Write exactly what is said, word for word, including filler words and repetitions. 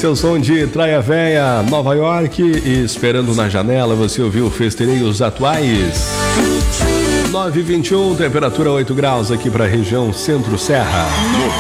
Esse é o som de Traia Véia, Nova York, e Esperando na Janela, você ouviu Festeireiros Atuais. nove e vinte e um, temperatura oito graus aqui para a região Centro-Serra.